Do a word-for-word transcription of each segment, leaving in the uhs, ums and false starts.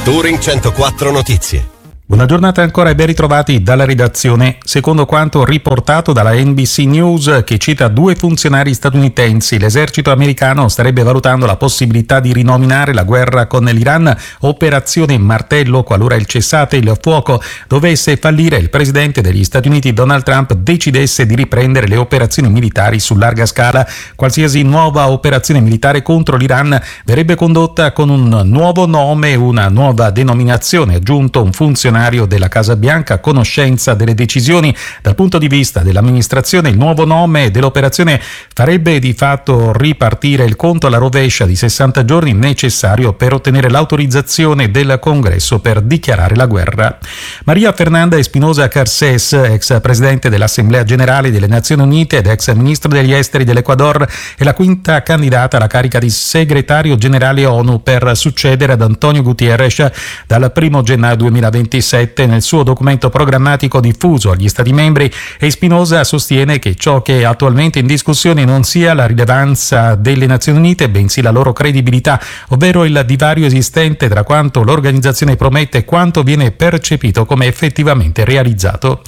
Touring centoquattro Notizie. Buona giornata ancora e ben ritrovati dalla redazione. Secondo quanto riportato dalla N B C News, che cita due funzionari statunitensi, l'esercito americano starebbe valutando la possibilità di rinominare la guerra con l'Iran Operazione Martello qualora il cessate il fuoco dovesse fallire e il presidente degli Stati Uniti Donald Trump decidesse di riprendere le operazioni militari su larga scala. Qualsiasi nuova operazione militare contro l'Iran verrebbe condotta con un nuovo nome e una nuova denominazione, aggiunto un funzionario della Casa Bianca a conoscenza delle decisioni. Dal punto di vista dell'amministrazione, il nuovo nome dell'operazione farebbe di fatto ripartire il conto alla rovescia di sessanta giorni necessario per ottenere l'autorizzazione del Congresso per dichiarare la guerra. Maria Fernanda Espinosa Garcés, ex presidente dell'Assemblea Generale delle Nazioni Unite ed ex ministro degli esteri dell'Ecuador, è la quinta candidata alla carica di segretario generale ONU per succedere ad Antonio Guterres dal primo gennaio duemilaventisette. Nel suo documento programmatico diffuso agli Stati membri, Espinosa sostiene che ciò che è attualmente in discussione non sia la rilevanza delle Nazioni Unite, bensì la loro credibilità, ovvero il divario esistente tra quanto l'organizzazione promette e quanto viene percepito come effettivamente realizzato.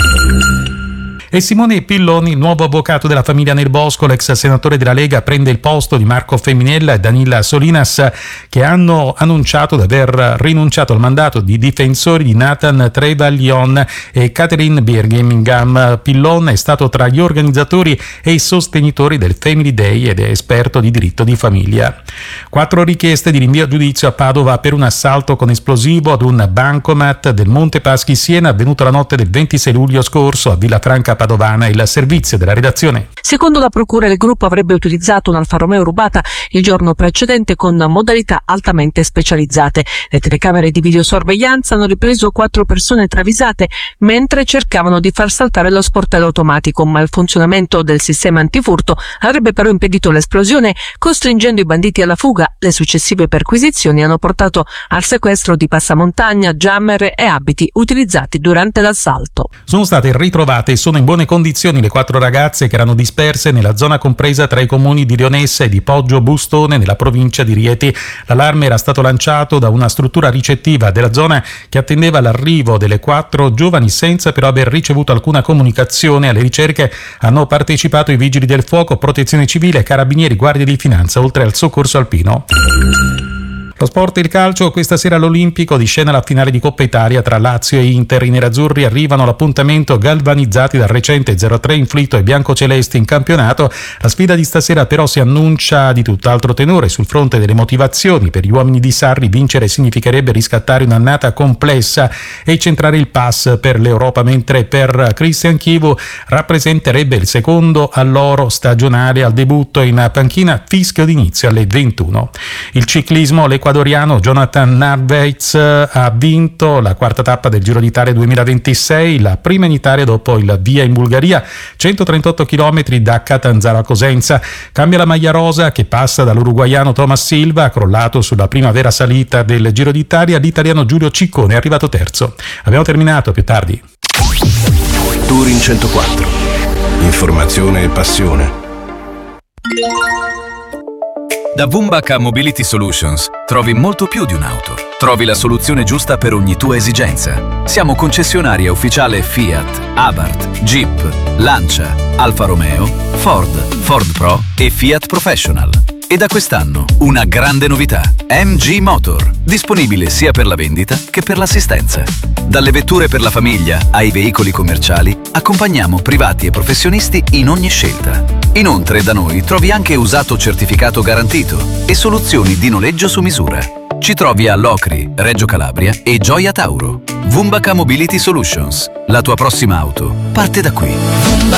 E Simone Pilloni, nuovo avvocato della famiglia Nel Bosco, l'ex senatore della Lega, prende il posto di Marco Feminella e Danila Solinas, che hanno annunciato di aver rinunciato al mandato di difensori di Nathan Trevelyan e Catherine Birmingham. Pillon è stato tra gli organizzatori e i sostenitori del Family Day ed è esperto di diritto di famiglia. Quattro richieste di rinvio a giudizio a Padova per un assalto con esplosivo ad un bancomat del Monte Paschi Siena avvenuto la notte del ventisei luglio scorso a Villafranca Padovana. Il servizio della redazione. Secondo la procura, il gruppo avrebbe utilizzato un'Alfa Romeo rubata il giorno precedente con modalità altamente specializzate. Le telecamere di videosorveglianza hanno ripreso quattro persone travisate mentre cercavano di far saltare lo sportello automatico, ma il funzionamento del sistema antifurto avrebbe però impedito l'esplosione, costringendo i banditi alla fuga. Le successive perquisizioni hanno portato al sequestro di passamontagna, jammer e abiti utilizzati durante l'assalto. Sono state ritrovate e sono in buone condizioni le quattro ragazze che erano disperse nella zona compresa tra i comuni di Rionessa e di Poggio Bustone nella provincia di Rieti. L'allarme era stato lanciato da una struttura ricettiva della zona che attendeva l'arrivo delle quattro giovani senza però aver ricevuto alcuna comunicazione. Alle ricerche hanno partecipato i vigili del fuoco, protezione civile, carabinieri, guardie di finanza, oltre al soccorso alpino. Lo sport e il calcio, questa sera all'Olimpico di scena la finale di Coppa Italia tra Lazio e Inter. I nerazzurri arrivano all'appuntamento galvanizzati dal recente zero a tre inflitto ai biancocelesti in campionato. La sfida di stasera però si annuncia di tutt'altro tenore sul fronte delle motivazioni. Per gli uomini di Sarri vincere significherebbe riscattare un'annata complessa e centrare il pass per l'Europa, mentre per Christian Chivu rappresenterebbe il secondo all'oro stagionale. Al debutto in panchina, fischio d'inizio alle ventuno. Il ciclismo, l'Equadoriano Jonathan Narvaez ha vinto la quarta tappa del Giro d'Italia duemilaventisei, la prima in Italia dopo il via in Bulgaria, centotrentotto chilometri da Catanzaro a Cosenza. Cambia la maglia rosa che passa dall'uruguaiano Thomas Silva, crollato sulla prima vera salita del Giro d'Italia. L'italiano Giulio Ciccone è arrivato terzo. Abbiamo terminato, più tardi. Touring centoquattro. Informazione e passione. Da Vumbach Mobility Solutions trovi molto più di un'auto. Trovi la soluzione giusta per ogni tua esigenza. Siamo concessionaria ufficiale Fiat, Abarth, Jeep, Lancia, Alfa Romeo, Ford, Ford Pro e Fiat Professional. E da quest'anno una grande novità: M G Motor, disponibile sia per la vendita che per l'assistenza. Dalle vetture per la famiglia ai veicoli commerciali, accompagniamo privati e professionisti in ogni scelta. Inoltre da noi trovi anche usato certificato garantito e soluzioni di noleggio su misura. Ci trovi a Locri, Reggio Calabria e Gioia Tauro. Vumbach Mobility Solutions, la tua prossima auto parte da qui.